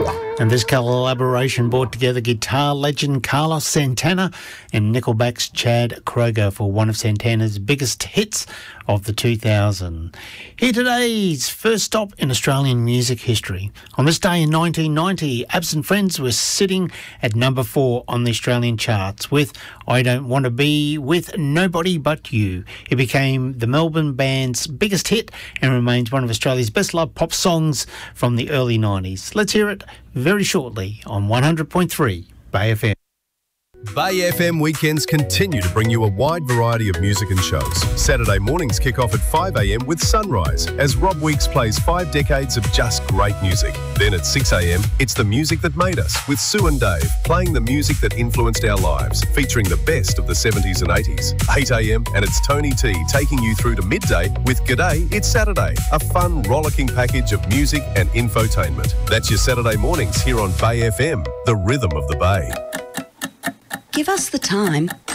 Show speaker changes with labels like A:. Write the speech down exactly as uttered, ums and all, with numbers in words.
A: And this collaboration brought together guitar legend Carlos Santana and Nickelback's Chad Kroeger for one of Santana's biggest hits of the two thousands. Here today's first stop in Australian music history. On this day in nineteen ninety, Absent Friends was sitting at number four on the Australian charts with I Don't Want to Be With Nobody But You. It became the Melbourne band's biggest hit and remains one of Australia's best loved pop songs from the early nineties. Let's hear it very shortly on one hundred point three Bay F M.
B: Bay F M weekends continue to bring you a wide variety of music and shows. Saturday mornings kick off at five a m with Sunrise, as Rob Weeks plays five decades of just great music. Then at six a m, it's The Music That Made Us, with Sue and Dave, playing the music that influenced our lives, featuring the best of the seventies and eighties. eight a m, and it's Tony T taking you through to midday with G'day, It's Saturday, a fun, rollicking package of music and infotainment. That's your Saturday mornings here on Bay F M, the rhythm of the Bay.
C: Give us the time